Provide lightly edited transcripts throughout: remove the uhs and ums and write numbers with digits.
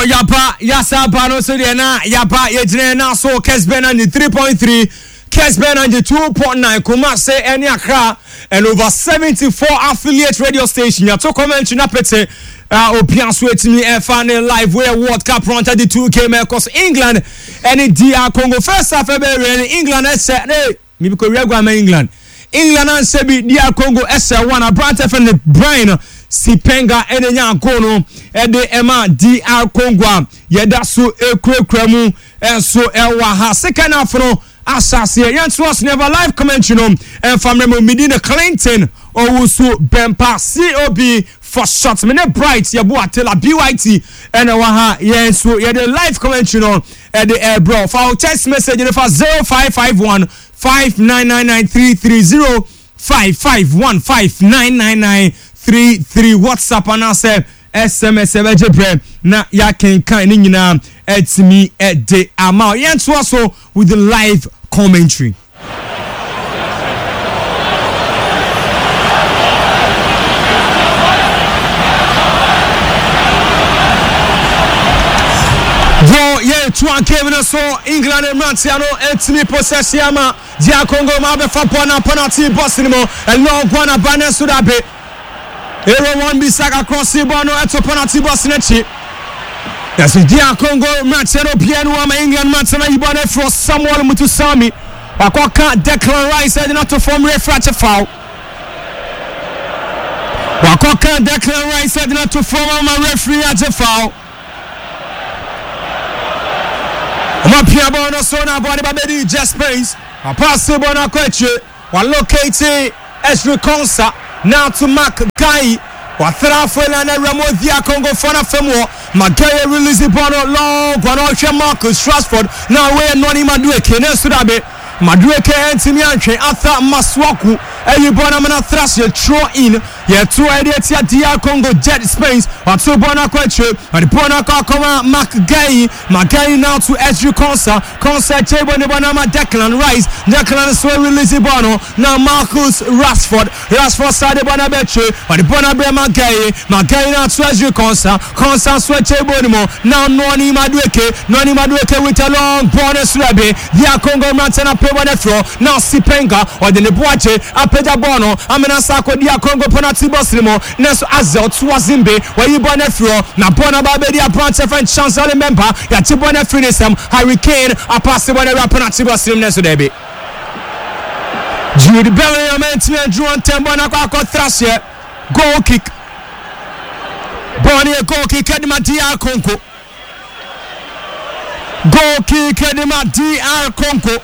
Draw Yapa, Yasa Pano Sodiana, Yapa, Yajena, so Kesben on the 3.3, Kesben on the 2.9, Kumase, and Yakra, and over 74 affiliate radio stations. You to comment in Apete, Opian Sweat me, final live where World Cup run the 2K because England and DR Congo first half February, England said, hey, maybe Korea England. England and Sebi DR Congo SL1, a brand from the Brian. Sipenga enenya kono ede ema DR Congo yeda so ekremu enso ewa ha second half no asase yanso was never live comment you know and family Medina Clinton owusu Bempa COB for shots me bright yebo atela BYT and ewa ha yenso yede live comment you know ede bro for text message for 0551 5999330 551599933 WhatsApp and I say SMS ebejebre na ya kenkan ni nyina etimi ede ama yenso also with the live commentary. Tuan Kevin so England and Mantiano etimi possess yama dia Congo ma be fa bona penalty boss ni mo e long one abane so da be Ero one Bisaka cross the ball no eto penalty boss na chi yes dia Congo Mantiano piano ama England Mantiano ibone for Samuel Mutusami wakoka Declan Rice said not to form refractor foul wakoka Declan Rice said not to form a referee at a foul. Mapiabo no sona body babedi just space. A pass the ball na kweche. Wa locate Ezri Konsa now to Mark Guy. Wa Thrafuela na Ramodia Congo fana femo. Magaya release the ball long. Wa Marcus Rashford now we noni Madueke ne sudabe. Madueke entimi anche Atha Maswaku. Everybody mana thrash you throw in. Yeah, two ideas here. DR Congo jet space. Or two bona kweche. And the bona come Mark Guy. Magai now to Ezri Konsa. Konsa table the Bonama Declan Rice. Declan so release the bono. Now Marcus Rashford. Rashford side the Bona Betche. Or the Bona Bre Magai. Magai now to Ezri Konsa. Konsa sweat table more. Now Noni Madueke. Noni Madueke with a long bonus rabbi. DR Congo Mantana pay on the floor. Now Sipenga or the Nebuache. Apeda Bono. Amena Sako DR Congo penalty boss limo. Neso Azel Tuazimbe. Where you born a floor. Now Bona Babedi a branch of French chancellor member. Yatibona Finism, Hurricane, a passive on a penalty boss in Neso Debbie. Jude Bellingham and Juan Tembona Kaka Thrasher. Goal kick. Bonnie goal kick at DR Congo. Goal kick at DR Congo.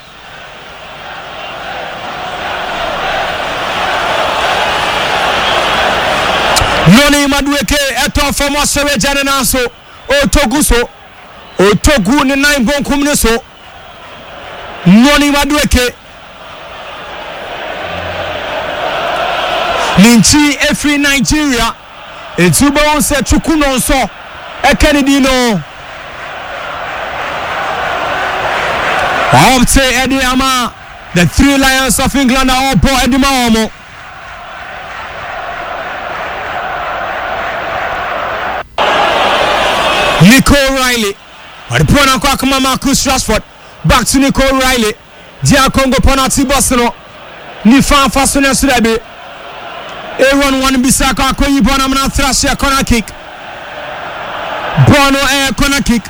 Noni Madueke eto from Australia Jananaso. Otoguso. Otogu ni 9 bon kumneso. Noni Madueke. Ninchi every Nigeria. Etubo se chukunonso. Ekenidino. Opte Eddie Ama. The 3 Lions of England are all po Eddie Maomo. Nico Riley. Alipona kwa kama Marcus Rashford. Back to Nico Riley. DR Congo penalty bossino. Ni fan fasone sudabe. Aaron Wan Bisaka kwa yibona mna thrash ya corner kick. Bono corner kick.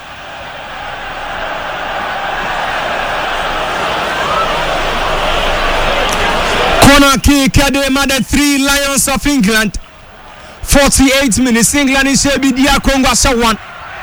Corner kick at the 3 Lions of England. 48 minutes. England is here. DR Congo as 1.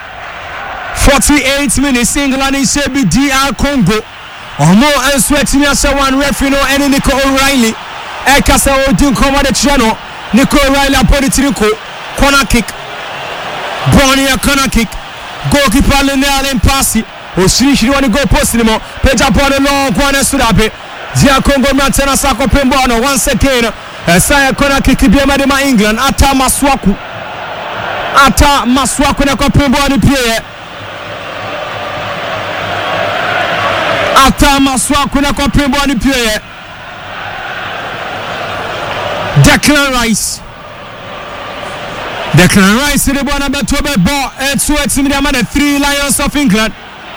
48 minutes. England is here. DR Congo. Omo and sweating as 1 referee no any Nico O'Reilly. Ekasa Odin come the channel. Nico O'Reilly upon the Nico. Corner kick. Bonnie a corner kick. Goalkeeper Lineal and Passy. Oshiri want to go post anymore. Peja upon the long corner Sudabe. DR Congo Mantana Sako Pembono once again. Saya corner kick Biamadema England. Ata Maswaku na kwa Pembono player. Ata Maswaku na kwa Pembono player. Declan Rice. Declan Rice the ball number 2 ball and so it's in the 3 Lions of England.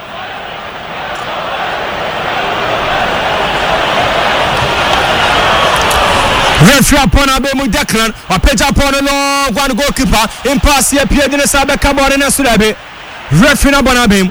Referee upon Abemu Declan or pitch upon a long one goalkeeper in pass here appeared in the Sabe Cabot and Sulabe. Referee upon Abem.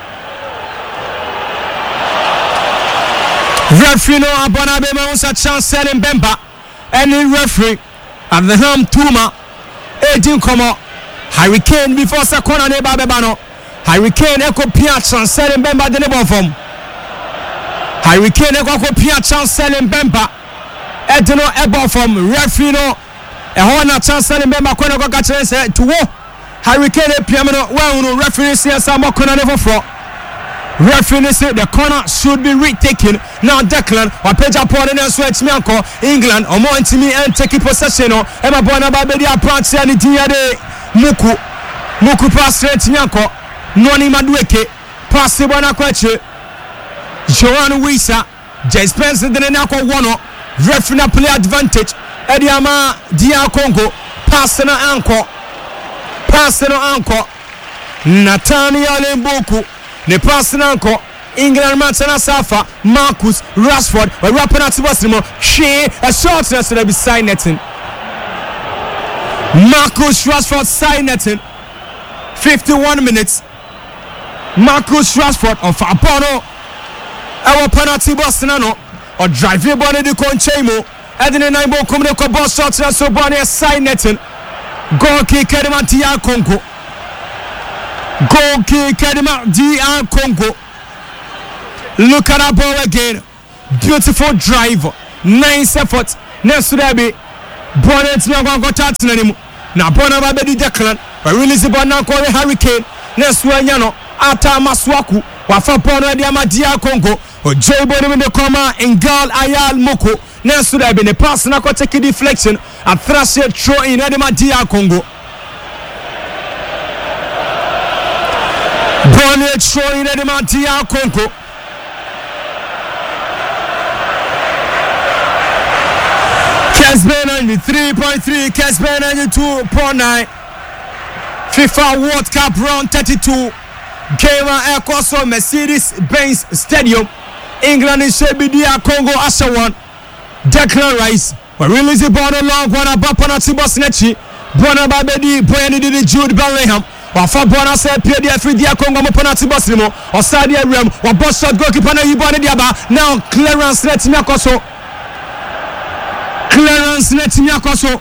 Referee no upon Abem was a chance selling Bemba and the referee at the helm Tuma. 18 come Hurricane before Sakona Neba Bebano. Hurricane Echo Pia chance selling Bemba the neighbor from Hurricane Echo Pia chance selling Bemba. Edino Ebo from referee no a hona chance selling Bemba Kono go catch and to wo Hurricane Piamino well referee see some corner never for referee say the corner should be retaken now. Declan or page upon and switch Mianko England or more intimi and take possession or Emma Bona Babedia Pranks and Diade Muku pass straight Mianko Noni Madueke pass the Bona Queche Joan Wisa Jay Spencer the Nako Wono referee play advantage Ediama Dia Congo pass no anko Nathaniel Mboku ne pass no anko England Manchester Safa Marcus Rashford or rapping at Bosimo she a shortness to be side netting Marcus Rashford side netting 51 minutes Marcus Rashford of Apollo our penalty Boston or driving body the Conchemo and then I will come to boss shots and so bonny side netting goal kick Kedima DR Congo goal kick Kedima DR Congo. Look at that ball again. Beautiful drive. Nice effort. Next to that be Bonnet now go touch him. Now Bona Babedi Declan. But release the ball now call the Hurricane. Next to Yano. Ata Maswaku. Wafa Bona Diama DR Congo. Or Joe Bonham in the coma and Gal Ayal Moko. Next to that be the pass now take a deflection. And thrash it throw in Edema DR Congo. Bonnet throw in Edema DR Congo. Casper 93.3, Casper 92.9. FIFA World Cup round 32. Game at Koso Mercedes-Benz Stadium. England in Shebidia Congo Ashawan. Declan Rice. We release the ball along one about Panati Bosnechi. Bona Babedi, Boyani did Jude Bellingham. Or for Bona said Pierre Fridia Congo Panati Bosnimo. Or Sadia Rem. Or boss shot goalkeeper Yubani Diaba. Now clearance let Miakoso. Clearance net Miakoso.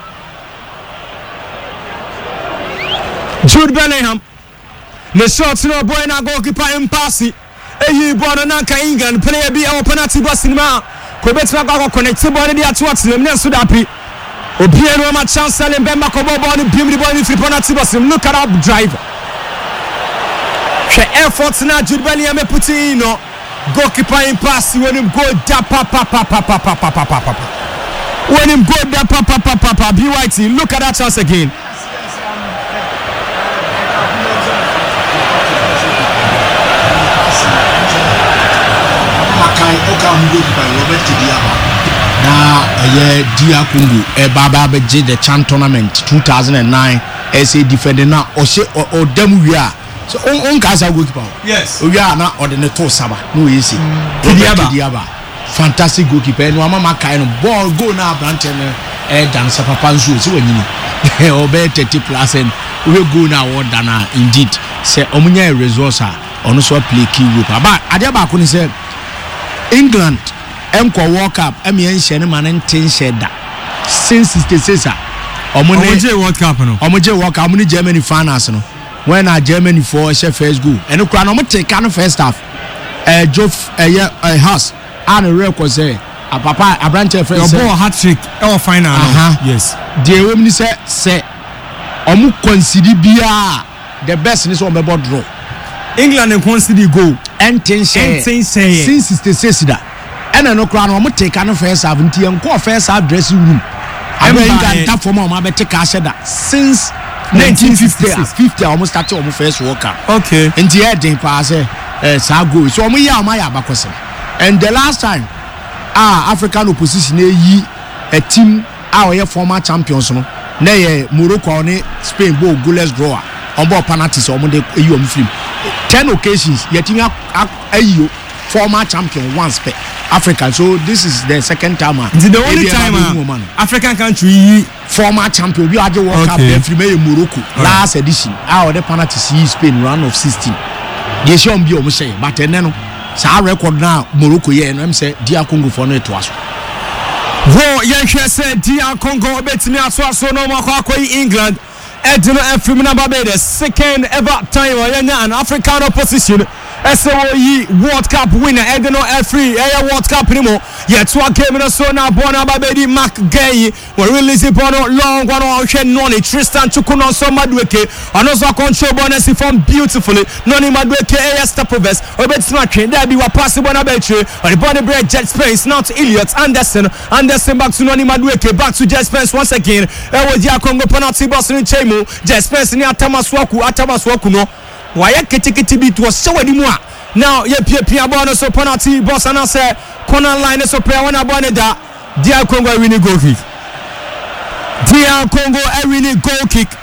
Jude Bellingham. The shots no boy na goalkeeper impassi. Eyi ball na ka England player bi e penalty box ni ma. Ko betima ka connect ball dey at what them na so dapi. Obi eno ma chance le Bemba ko ball ni bim the ball ni free penalty box. Look at that drive. She effort na Jude Bellingham put in no. Goalkeeper impassi when him go da pa. When him go da pa BYT, look at that chance again. Now, Dia Kungu, Baba Beji, the Chan tournament 2009, SA defender now, or Demuya. So, on Gaza goalkeeper. Yes, we are now on the Neto Saba. No easy. Diaba. Fantastic goalkeeper. And Mama kind of ball go now, Branton, dance up a pansu. So, when you know, obey 30+ and we'll go now, or Dana, indeed. Say, Omunya resource, on also play key group. But Adiaba couldn't say England, Emco World Cup, Emian man and 10 shedda. Since the Caesar, Omoje World Cup, no, Omoje World Cup, Omni Germany finals, no. When are Germany for first goal? And the Crown take kind of first half. Joff, House. And a real cause a papa a branch of your ball hat trick or final. Yes, the women say Omu consider Bia the best in this one about draw. England and consider go and 10 since the Cesida and I know crown or take an first half and call first half dressing room. I mean that for my better cash that since 1950 almost started almost first World Cup. Okay, and the air didn't pass Sago. So we are my abacosa. And the last time, African opposition a team our former champions no na Morocco on Spain go goalless draw on board penalties on the EU film 10 occasions yet you former champion once per Africa, so this is the second time the only time African country former champion we are the World Cup referee Morocco last edition our the penalties Spain round of 16 yes you be almost say but then sa record now Morocco here no say DR Congo for no to us wo yenhwe say DR Congo obetimi aso no makwa England Edino Efrimina Barbados second ever time an African opposition SOE World Cup winner Edino Efri World Cup anymore yet to a game in so now Bona Babedi Mark Gay we release it on long one on Noni Tristan Chukuno so Madweke and also control bonus from beautifully Noni Madweke Stapovest Obetsmakin there be what possible on a betray or the body break Jet Space not Elliot Anderson back to Noni Madweke back to Jet Space once again DR Congo penalty boss in Chemu Jet Space ni Atamaswaku no why ketikiti bit was so anymore now pia bonus so penalty boss and I say corner line so player one abone da DR Congo winning goal kick DR Congo winning goal kick